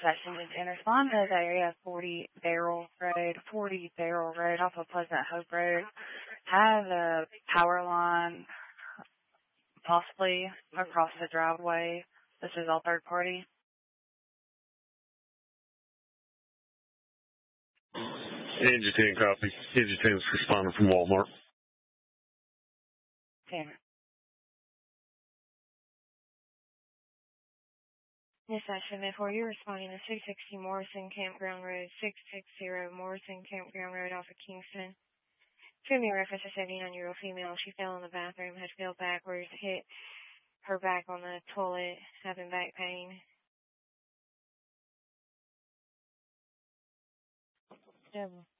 session to respond to the area 40 Barrel Road off of Pleasant Hope Road. Have a power line possibly across the driveway. This is all third party. Engine 10 copy. Engine 10 is responding from Walmart. 10. This session, before you're responding to 660 Morrison Campground Road, 660 Morrison Campground Road off of Kingston. To me, reference a 79-year-old female. She fell in the bathroom, had fell backwards, hit her back on the toilet, having back pain. Double.